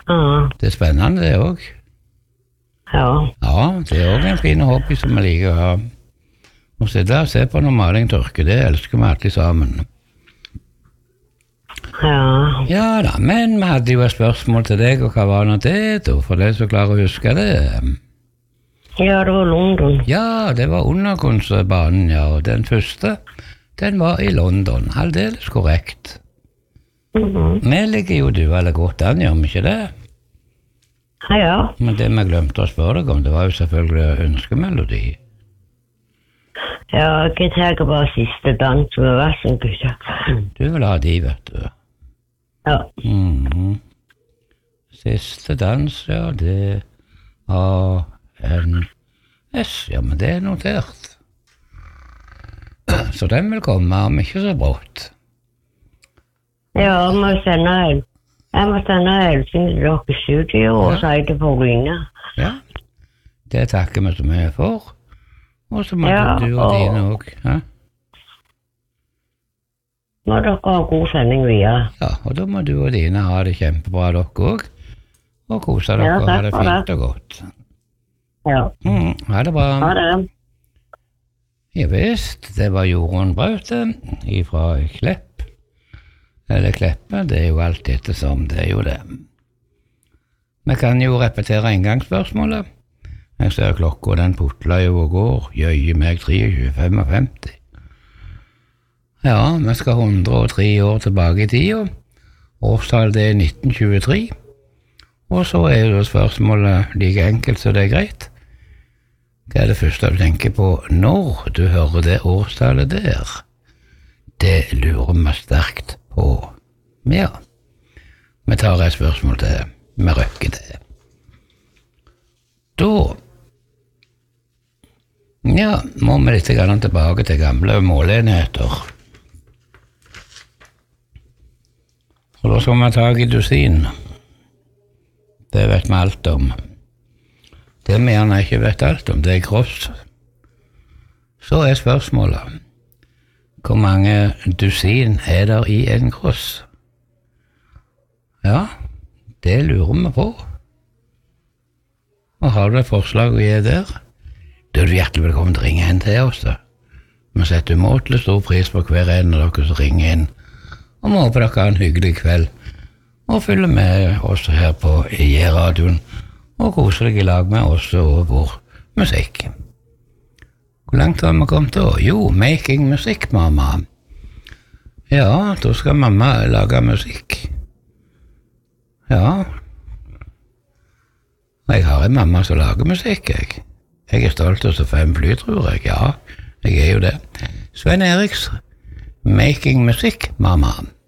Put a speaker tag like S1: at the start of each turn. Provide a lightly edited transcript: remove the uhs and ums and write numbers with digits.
S1: Ja.
S2: Det spennende det også.
S1: Ja.
S2: Ja, det også en fin hobby som vi liker å ha. Å sitte og se på når maling tørker, det elsker vi alltid sammen.
S1: Ja.
S2: Ja da, men vi hadde jo et spørsmål til deg, og hva var nå det da, for deg som klarer å huske det?
S1: Ja, det var London.
S2: Ja, det var undergrunnsbanen, ja, og den første, den var i London, aldeles korrekt. Vi ligger jo du eller godt an, gjør vi ikke det?
S1: Ja.
S2: Men det vi glemte å spørre deg om, det var jo selvfølgelig ønskemelodi.
S1: Ja, jeg tenker bare siste dans med vassen, gutta.
S2: Du vil ha de, vet du.
S1: Ja.
S2: Siste dans, ja, det A-N-S, ja, men det er notert. Så den vil komme om ikke så brått.
S1: Ja, jeg må sende hilsen til dere i studio og si det på Rina.
S2: Ja, det takker vi så mye for. Og så må
S1: Ja,
S2: du og dine også, ja?
S1: Må dere ha god sending videre.
S2: Ja, og da må du og dine ha det kjempebra dere også, og kose dere
S1: Ja,
S2: og ha
S1: takk
S2: det
S1: for
S2: fint
S1: det.
S2: og godt.
S1: Ja.
S2: Ha det bra.
S1: Ha det.
S2: Ja visst, det var Jorunn Braute fra Klepp. Eller Kleppe, det er jo alt dette som det er jo det. Vi kan jo repetere inngangsspørsmålet. Jeg ser klokka, den putler jo og går, jøye meg 23:55. Ja, vi skal 103 år tilbake i tida. Årstallet det er 1923. Og så er jo spørsmålet like enkelt så det er greit. Hva er det første du tenker på når du hører det årstallet der? Det lurer vi sterkt på. Ja, vi tar et spørsmål til. Vi røkker det. Da må vi litt tilbake til gamle måleenheter. Og da skal vi ta i dusin. Det vet vi alt om. Det vi gjerne ikke vet alt om, det er gross. Så er spørsmålet, hvor mange dusin er der i en gross? Ja, det lurer vi på. Og har du et forslag å gi der? Da er du hjertelig velkommen til å ringe inn til oss. Vi setter umåtelig stor pris på hver en av dere som ringer inn. Og vi håper dere har en hyggelig kveld, og følger med oss her på J-radioen, og koser deg i lag med oss og vår musikk. Hvor langt har vi kommet da? Jo, making musikk, mamma. Ja, da skal mamma lage musikk. Ja. Jeg har en mamma som lager musikk, jeg. Jeg er stolt av så 5 fly, tror jeg. Ja, jeg er jo det. Sven Eriks, making musikk, mamma.